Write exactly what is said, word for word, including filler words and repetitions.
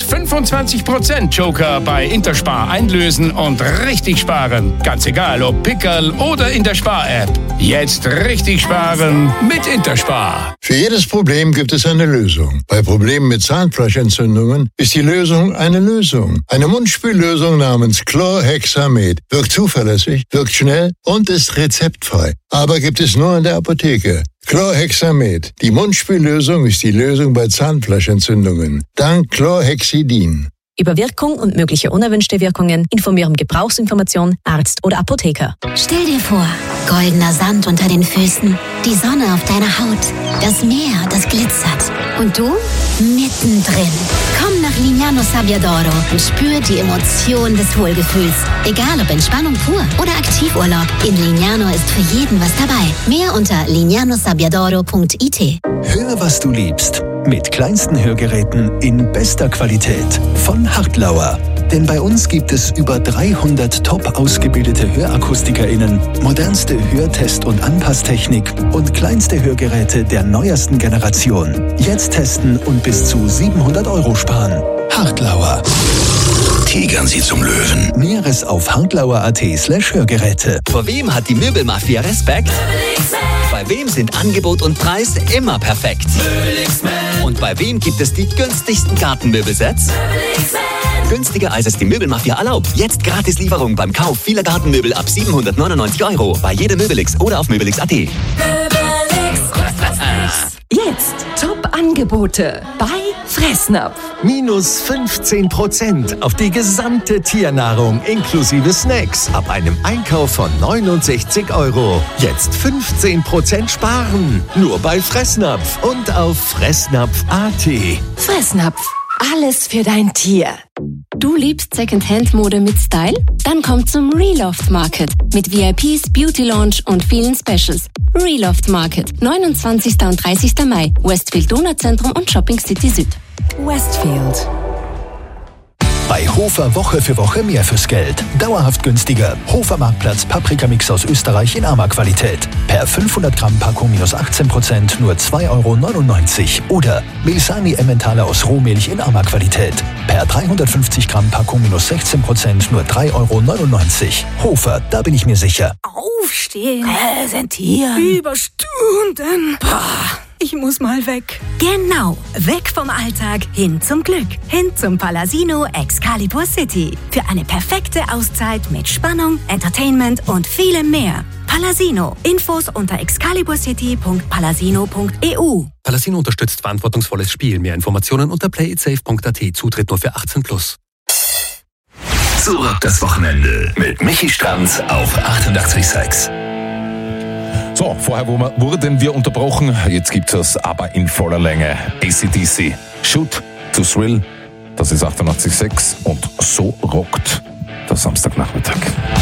fünfundzwanzig Prozent Joker bei Interspar einlösen und richtig sparen. Ganz egal, ob Pickerl oder in der Spar-App. Jetzt richtig sparen mit Interspar. Für jedes Problem gibt es eine Lösung. Bei Problemen mit Zahnfleischentzündungen ist die Lösung eine Lösung. Eine Mundspüllösung namens Chlorhexamed wirkt zuverlässig, wirkt schnell und ist rezeptfrei. Aber gibt es nur in der Apotheke. Chlorhexamed. Die Mundspüllösung ist die Lösung bei Zahnfleischentzündungen. Dank Chlorhexidin. Über Wirkung und mögliche unerwünschte Wirkungen informieren Gebrauchsinformation, Arzt oder Apotheker. Stell dir vor, goldener Sand unter den Füßen, die Sonne auf deiner Haut, das Meer, das glitzert. Und du mittendrin. Komm nach Lignano Sabbiadoro und spür die Emotion des Wohlgefühls. Egal ob Entspannung pur oder Aktivurlaub, in Lignano ist für jeden was dabei. Mehr unter lignano sabbiadoro punkt i t. Hör, was du liebst. Mit kleinsten Hörgeräten in bester Qualität von Hartlauer. Denn bei uns gibt es über dreihundert top ausgebildete HörakustikerInnen, modernste Hörtest- und Anpasstechnik und kleinste Hörgeräte der neuesten Generation. Jetzt testen und bis zu siebenhundert Euro sparen. Hartlauer. Tigern Sie zum Löwen. Näheres auf hartlauer.at slash Hörgeräte. Vor wem hat die Möbelmafia Respekt? Bei wem sind Angebot und Preis immer perfekt? Und bei wem gibt es die günstigsten Gartenmöbelsets? Günstiger als es die Möbelmafia erlaubt. Jetzt Gratislieferung beim Kauf vieler Gartenmöbel ab siebenhundertneunundneunzig Euro. Bei jedem Möbelix oder auf möbelix punkt at. Jetzt Top-Angebote bei Fressnapf. Minus fünfzehn Prozent auf die gesamte Tiernahrung inklusive Snacks ab einem Einkauf von neunundsechzig Euro. Jetzt fünfzehn Prozent sparen. Nur bei Fressnapf und auf fressnapf punkt at. Fressnapf. Alles für dein Tier. Du liebst Secondhand-Mode mit Style? Dann komm zum Reloft Market mit V I Ps, Beauty Lounge und vielen Specials. Reloft Market, neunundzwanzigsten und dreißigsten Mai, Westfield Donauzentrum und Shopping City Süd. Westfield. Bei Hofer Woche für Woche mehr fürs Geld. Dauerhaft günstiger. Hofer Marktplatz Paprikamix aus Österreich in Arma-Qualität. Per fünfhundert Gramm Packung minus achtzehn Prozent nur zwei Euro neunundneunzig. Oder Milsani Emmentaler aus Rohmilch in Arma-Qualität. Per dreihundertfünfzig Gramm Packung minus sechzehn Prozent nur drei Euro neunundneunzig. Hofer, da bin ich mir sicher. Aufstehen. Präsentieren. Über Stunden. Boah. Ich muss mal weg. Genau, weg vom Alltag hin zum Glück. Hin zum Palasino Excalibur City. Für eine perfekte Auszeit mit Spannung, Entertainment und vielem mehr. Palasino. Infos unter excaliburcity punkt palasino punkt e u. Palasino unterstützt verantwortungsvolles Spiel. Mehr Informationen unter play it safe punkt at. Zutritt nur für achtzehn plus. Zurück das Wochenende mit Michi Stranz auf achtundachtzig Komma sechs. So, vorher wurden wir unterbrochen, jetzt gibt es aber in voller Länge A C D C. Shoot to Thrill, das ist achtundachtzig Komma sechs und so rockt der Samstagnachmittag.